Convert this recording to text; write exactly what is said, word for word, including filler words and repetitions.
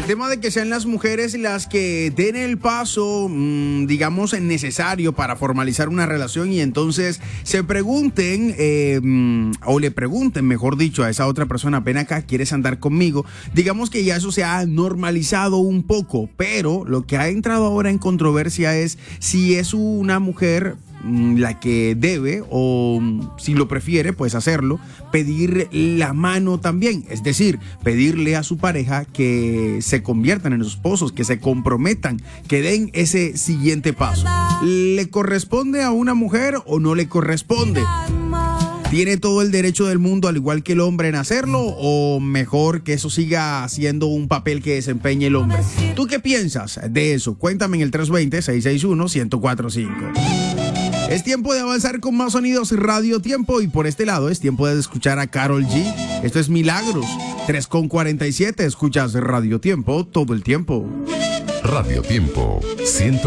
tema de que sean las mujeres las que den el paso, mmm, digamos, necesario para formalizar una relación y entonces se pregunten, eh, o le pregunten, mejor dicho, a esa otra persona, ven acá, ¿quieres andar conmigo? Digamos que ya eso se ha normalizado un poco, pero lo que ha entrado ahora en controversia es si es una mujer la que debe, o si lo prefiere, pues hacerlo, pedir la mano también, es decir, pedirle a su pareja que se conviertan en esposos, que se comprometan, que den ese siguiente paso. ¿Le corresponde a una mujer o no le corresponde? ¿Tiene todo el derecho del mundo, al igual que el hombre, en hacerlo? ¿O mejor que eso siga siendo un papel que desempeñe el hombre? ¿Tú qué piensas de eso? Cuéntame en el tres dos cero, seis seis uno, uno cero cuatro cinco. Es tiempo de avanzar con más sonidos Radio Tiempo, y por este lado es tiempo de escuchar a Karol G. Esto es Milagros, tres con cuarenta y siete. Escuchas Radio Tiempo todo el tiempo. Radio Tiempo ciento